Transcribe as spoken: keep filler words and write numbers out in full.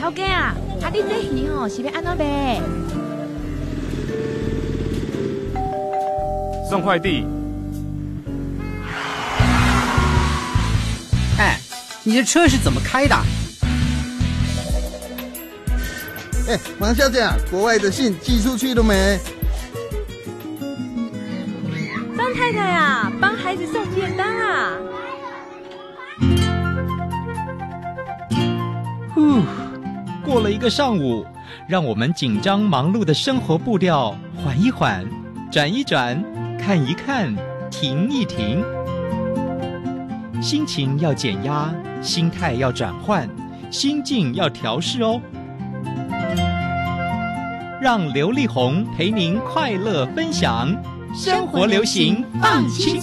头家啊，啊你这鱼吼是要安怎卖？ 送快递。 哎，你的车是怎么开的？ 哎，王小姐，国外的信寄出去了没？ 张太太啊，帮孩子送便当啊。 呼，过了一个上午，让我们紧张忙碌的生活步调缓一缓，转一转，看一看，停一停。心情要减压，心态要转换，心境要调试哦。让刘力宏陪您快乐分享，生活流行放轻